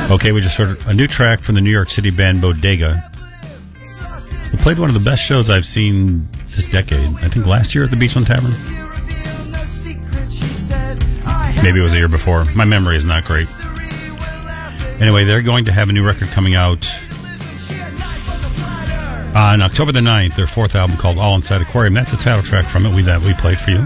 Okay, we just heard a new track from the New York City band Bodega. We played one of the best shows I've seen this decade. I think last year at the Beachland Tavern. Maybe it was the year before. My memory is not great. Anyway, they're going to have a new record coming out on October the 9th, their fourth album called All Inside Aquarium. That's the title track from it that we played for you.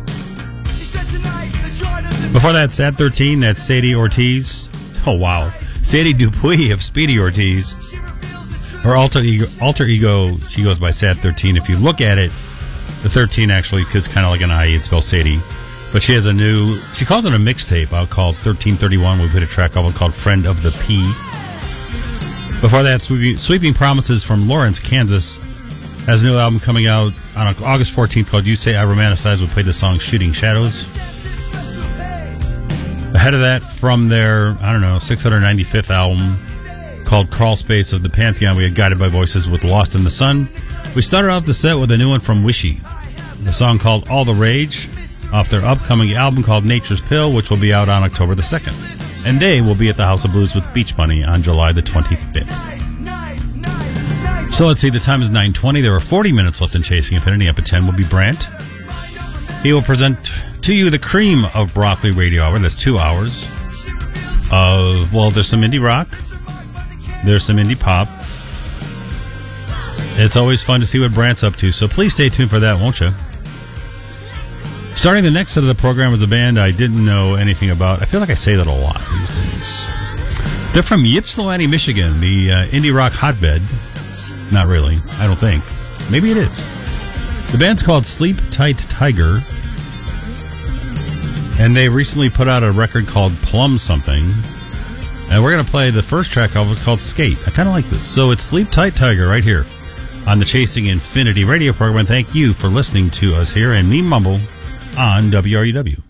Before that, Sad 13, that's Sadie Ortiz. Oh, wow. Sadie Dupuis of Speedy Ortiz. Her alter ego, she goes by Sad 13. If you look at it, the 13 actually is kind of like an I, it spells Sadie. But she has she calls it a mixtape out called 1331. We put a track out called Friend of the P. Before that, Sweeping Promises from Lawrence, Kansas, has a new album coming out on August 14th called You Say I Romanticize. We played the song Shooting Shadows. Ahead of that, from their, 695th album called Crawl Space of the Pantheon, we had Guided by Voices with Lost in the Sun. We started off the set with a new one from Wishy, the song called All the Rage, off their upcoming album called Nature's Pill, which will be out on October the 2nd. And they will be at the House of Blues with Beach Bunny on July the 25th. So let's see, the time is 9:20. There are 40 minutes left in Chasing Infinity. Up at 10 will be Brant. He will present to you the cream of Broccoli Radio Hour. That's 2 hours of, there's some indie rock. There's some indie pop. It's always fun to see what Brant's up to, so please stay tuned for that, won't you? Starting the next set of the program is a band I didn't know anything about. I feel like I say that a lot these days. They're from Ypsilanti, Michigan, the indie rock hotbed. Not really, I don't think. Maybe it is. The band's called Sleep Tight Tiger, and they recently put out a record called Plum Something. And we're going to play the first track called Skate. I kind of like this. So it's Sleep Tight Tiger right here on the Chasing Infinity radio program. And thank you for listening to us here and me mumble on WRUW.